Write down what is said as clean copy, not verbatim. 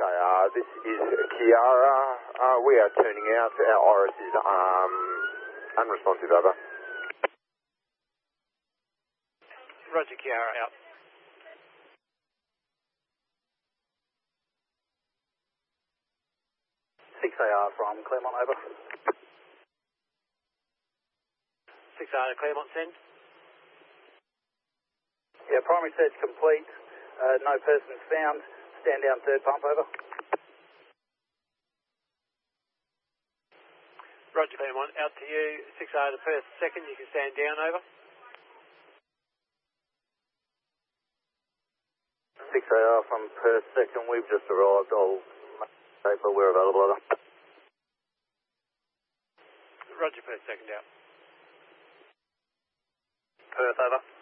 This is Kiara. We are tuning out. Our Iris is unresponsive, over. Roger, Kiara, out. 6AR from Claremont, over. 6AR to Claremont, send. Yeah, primary search complete. No persons found. Stand down third pump, over. Roger, Claremont, out to you. 6AR to Perth, second. You can stand down, over. 6AR from Perth, second. We've just arrived. I'll make but we're available, over. Roger, Perth, second, out. Perth, over.